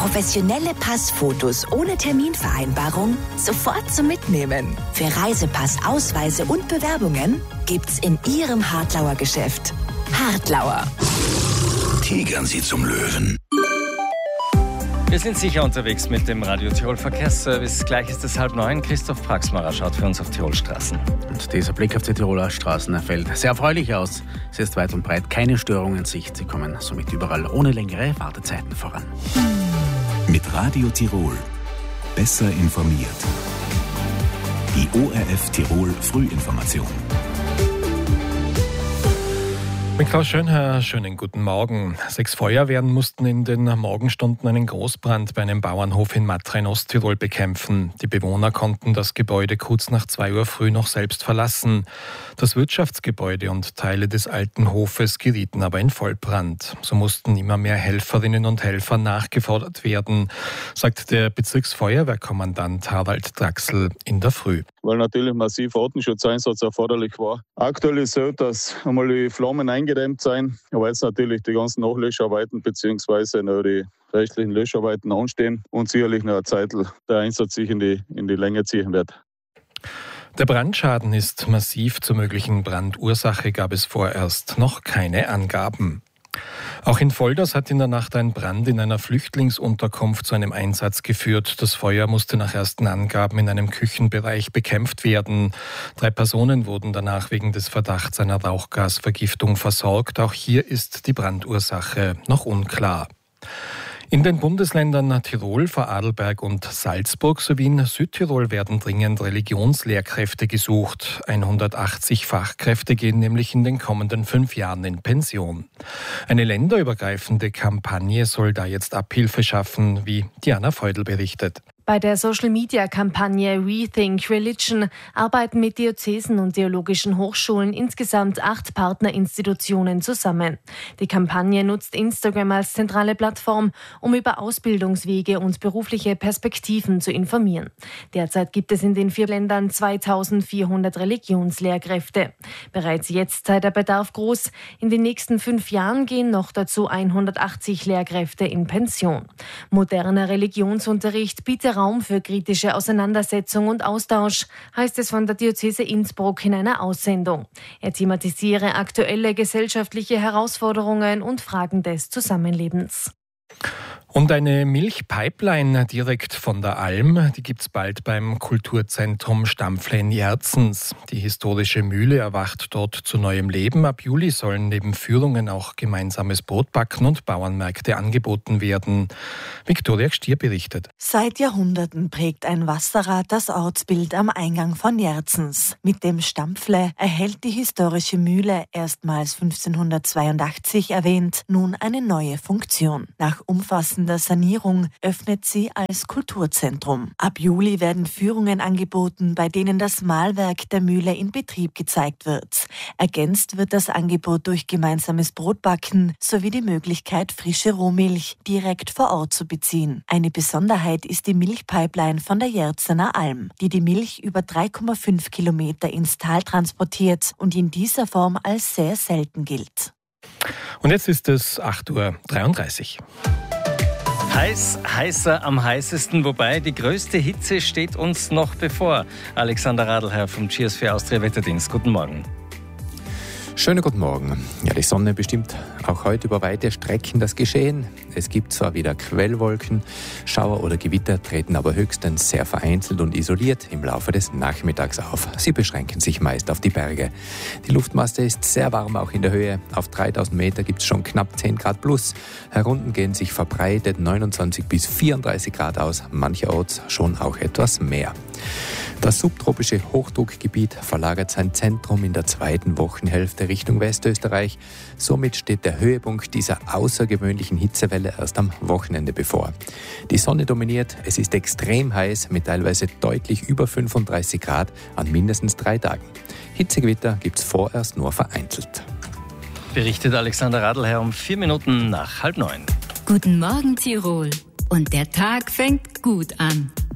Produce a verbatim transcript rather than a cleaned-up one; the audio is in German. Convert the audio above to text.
Professionelle Passfotos ohne Terminvereinbarung sofort zum Mitnehmen. Für Reisepass, Ausweise und Bewerbungen gibt's in Ihrem Hartlauer Geschäft. Hartlauer. Tigern Sie zum Löwen. Wir sind sicher unterwegs mit dem Radio Tirol Verkehrsservice. Gleich ist es halb neun. Christoph Praxmarer schaut für uns auf Tirolstraßen. Und dieser Blick auf die Tiroler Straßen fällt sehr erfreulich aus. Es ist weit und breit keine Störungen in Sicht. Sie kommen somit überall ohne längere Wartezeiten voran. Mit Radio Tirol. Besser informiert. Die O R F Tirol Frühinformation. Mit Klaus Schönherr, schönen guten Morgen. Sechs Feuerwehren mussten in den Morgenstunden einen Großbrand bei einem Bauernhof in Matra in Osttirol bekämpfen. Die Bewohner konnten das Gebäude kurz nach zwei Uhr früh noch selbst verlassen. Das Wirtschaftsgebäude und Teile des alten Hofes gerieten aber in Vollbrand. So mussten immer mehr Helferinnen und Helfer nachgefordert werden, sagt der Bezirksfeuerwehrkommandant Harald Draxl in der Früh. Weil natürlich massiv Artenschutzeinsatz erforderlich war. Aktuell ist es so, dass einmal die Flammen eingedämmt sind, aber jetzt natürlich die ganzen Nachlöscharbeiten bzw. noch die rechtlichen Löscharbeiten anstehen und sicherlich noch eine Zeit der Einsatz sich in die, in die Länge ziehen wird. Der Brandschaden ist massiv. Zur möglichen Brandursache gab es vorerst noch keine Angaben. Auch in Volders hat in der Nacht ein Brand in einer Flüchtlingsunterkunft zu einem Einsatz geführt. Das Feuer musste nach ersten Angaben in einem Küchenbereich bekämpft werden. Drei Personen wurden danach wegen des Verdachts einer Rauchgasvergiftung versorgt. Auch hier ist die Brandursache noch unklar. In den Bundesländern Tirol, Vorarlberg und Salzburg sowie in Südtirol werden dringend Religionslehrkräfte gesucht. hundertachtzig Fachkräfte gehen nämlich in den kommenden fünf Jahren in Pension. Eine länderübergreifende Kampagne soll da jetzt Abhilfe schaffen, wie Diana Feudel berichtet. Bei der Social-Media-Kampagne Rethink Religion arbeiten mit Diözesen und theologischen Hochschulen insgesamt acht Partnerinstitutionen zusammen. Die Kampagne nutzt Instagram als zentrale Plattform, um über Ausbildungswege und berufliche Perspektiven zu informieren. Derzeit gibt es in den vier Ländern zweitausendvierhundert Religionslehrkräfte. Bereits jetzt sei der Bedarf groß. In den nächsten fünf Jahren gehen noch dazu hundertachtzig Lehrkräfte in Pension. Moderner Religionsunterricht bietet Raum für kritische Auseinandersetzung und Austausch, heißt es von der Diözese Innsbruck in einer Aussendung. Er thematisiere aktuelle gesellschaftliche Herausforderungen und Fragen des Zusammenlebens. Und eine Milchpipeline direkt von der Alm, die gibt's bald beim Kulturzentrum Stampfle in Jerzens. Die historische Mühle erwacht dort zu neuem Leben. Ab Juli sollen neben Führungen auch gemeinsames Brotbacken und Bauernmärkte angeboten werden. Viktoria Stier berichtet. Seit Jahrhunderten prägt ein Wasserrad das Ortsbild am Eingang von Jerzens. Mit dem Stampfle erhält die historische Mühle, erstmals fünfzehnhundertzweiundachtzig erwähnt, nun eine neue Funktion. Nach umfassender Sanierung öffnet sie als Kulturzentrum. Ab Juli werden Führungen angeboten, bei denen das Mahlwerk der Mühle in Betrieb gezeigt wird. Ergänzt wird das Angebot durch gemeinsames Brotbacken sowie die Möglichkeit, frische Rohmilch direkt vor Ort zu beziehen. Eine Besonderheit ist die Milchpipeline von der Jerzener Alm, die die Milch über drei Komma fünf Kilometer ins Tal transportiert und in dieser Form als sehr selten gilt. Und jetzt ist es acht Uhr dreiunddreißig. Heiß, heißer am heißesten, wobei die größte Hitze steht uns noch bevor. Alexander Radlherr vom Cheers für Austria Wetterdienst. Guten Morgen. Schönen guten Morgen. Ja, die Sonne bestimmt auch heute über weite Strecken das Geschehen. Es gibt zwar wieder Quellwolken, Schauer oder Gewitter treten aber höchstens sehr vereinzelt und isoliert im Laufe des Nachmittags auf. Sie beschränken sich meist auf die Berge. Die Luftmasse ist sehr warm, auch in der Höhe. Auf dreitausend Meter gibt es schon knapp zehn Grad plus. Herunten gehen sich verbreitet neunundzwanzig bis vierunddreißig Grad aus, mancherorts schon auch etwas mehr. Das subtropische Hochdruckgebiet verlagert sein Zentrum in der zweiten Wochenhälfte Richtung Westösterreich. Somit steht der Höhepunkt dieser außergewöhnlichen Hitzewelle erst am Wochenende bevor. Die Sonne dominiert, es ist extrem heiß mit teilweise deutlich über fünfunddreißig Grad an mindestens drei Tagen. Hitzegewitter gibt es vorerst nur vereinzelt. Berichtet Alexander Radlherr um vier Minuten nach halb neun. Guten Morgen Tirol. Und der Tag fängt gut an.